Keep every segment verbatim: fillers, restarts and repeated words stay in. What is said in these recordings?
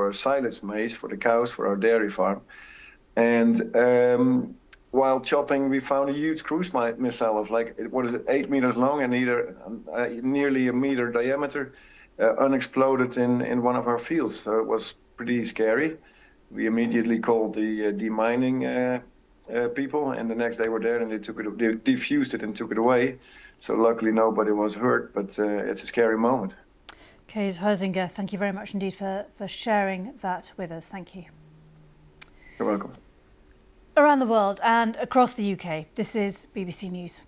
our silage maize for the cows for our dairy farm. And um, while chopping, we found a huge cruise missile of like, what is it, eight meters long and either, uh, nearly a meter diameter, uh, unexploded in, in one of our fields. So it was pretty scary. We immediately called the uh, demining uh, uh, people, and the next day were there and they took it, they defused it and took it away. So luckily nobody was hurt, but uh, it's a scary moment. Kees Huizinga, thank you very much indeed for, for sharing that with us. Thank you. You're welcome. Around the world and across the U K, this is B B C News.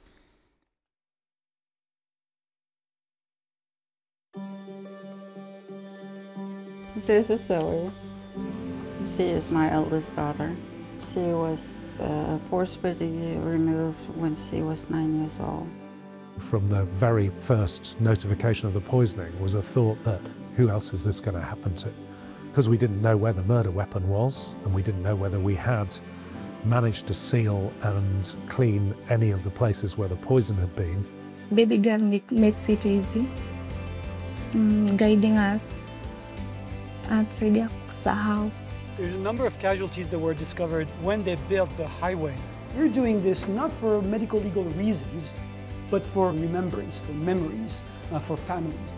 This is Zoe. She is my eldest daughter. She was uh, forcibly removed when she was nine years old. From the very first notification of the poisoning was a thought that who else is this going to happen to? Because we didn't know where the murder weapon was, and we didn't know whether we had managed to seal and clean any of the places where the poison had been. Baby girl makes it easy, mm, guiding us. There's a number of casualties that were discovered when they built the highway. We're doing this not for medical legal reasons, but for remembrance, for memories, uh, for families.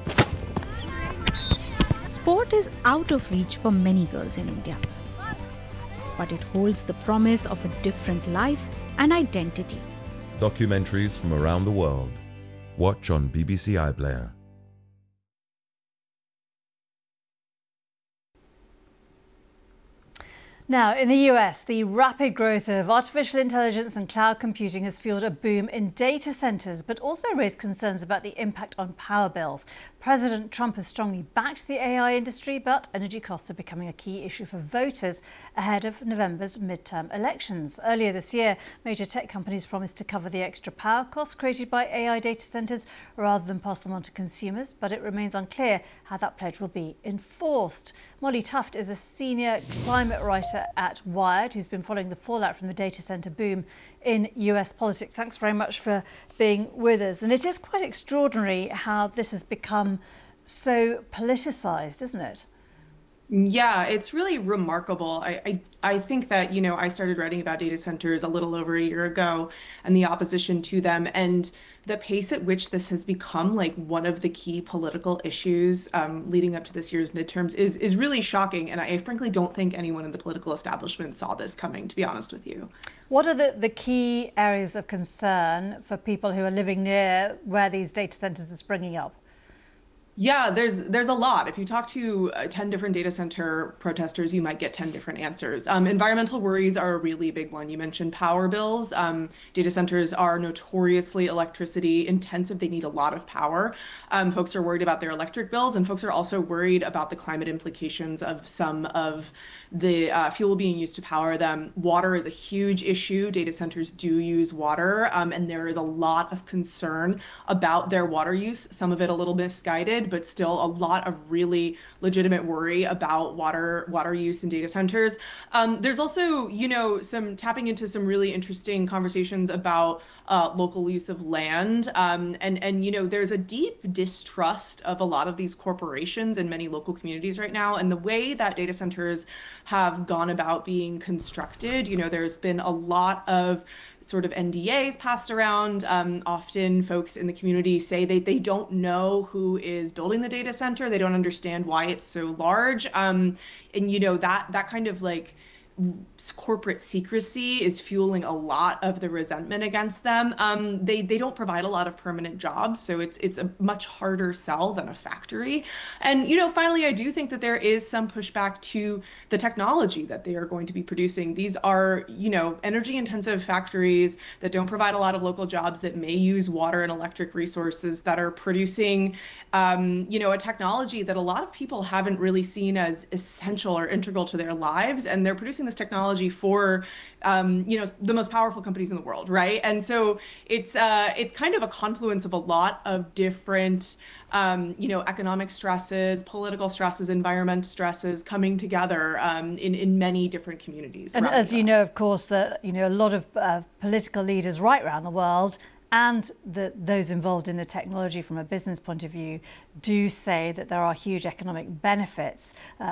Sport is out of reach for many girls in India, but it holds the promise of a different life and identity. Documentaries from around the world. Watch on B B C iPlayer. Now, in the U S, the rapid growth of artificial intelligence and cloud computing has fueled a boom in data centres, but also raised concerns about the impact on power bills. President Trump has strongly backed the A I industry, but energy costs are becoming a key issue for voters ahead of November's midterm elections. Earlier this year, major tech companies promised to cover the extra power costs created by A I data centres rather than pass them on to consumers, but it remains unclear how that pledge will be enforced. Molly Tuft is a senior climate writer at Wired, who's been following the fallout from the data centre boom in U S politics. Thanks very much for being with us. And it is quite extraordinary how this has become so politicised, isn't it? Yeah, it's really remarkable. I, I I think that, you know, I started writing about data centers a little over a year ago and the opposition to them, and the pace at which this has become like one of the key political issues um, leading up to this year's midterms is is really shocking. And I frankly don't think anyone in the political establishment saw this coming, to be honest with you. What are the, the key areas of concern for people who are living near where these data centers are springing up? Yeah, there's there's a lot. If you talk to uh, ten different data center protesters, you might get ten different answers. Um, environmental worries are a really big one. You mentioned power bills. Um, data centers are notoriously electricity intensive. They need a lot of power. Um, folks are worried about their electric bills, and folks are also worried about the climate implications of some of the uh, fuel being used to power them. Water is a huge issue. Data centers do use water, um, and there is a lot of concern about their water use, some of it a little misguided, but still a lot of really legitimate worry about water water use in data centers. Um, there's also, you know, some tapping into some really interesting conversations about uh, local use of land. Um, and, and, you know, there's a deep distrust of a lot of these corporations in many local communities right now. And the way that data centers have gone about being constructed, you know, there's been a lot of sort of N D As passed around. Um, often folks in the community say they, they don't know who is building the data center. They don't understand why it's so large. Um, and, you know, that that kind of like corporate secrecy is fueling a lot of the resentment against them. Um, they they don't provide a lot of permanent jobs, so it's it's a much harder sell than a factory. And you know, finally, I do think that there is some pushback to the technology that they are going to be producing. These are, you know, energy intensive factories that don't provide a lot of local jobs, that may use water and electric resources, that are producing, um, you know, a technology that a lot of people haven't really seen as essential or integral to their lives, and they're producing this technology for, um, you know, the most powerful companies in the world, right? And so it's uh, it's kind of a confluence of a lot of different, um, you know, economic stresses, political stresses, environment stresses coming together um, in in many different communities. And as you know, of course, that you know a lot of uh, political leaders right around the world, and the, those involved in the technology from a business point of view, do say that there are huge economic benefits uh,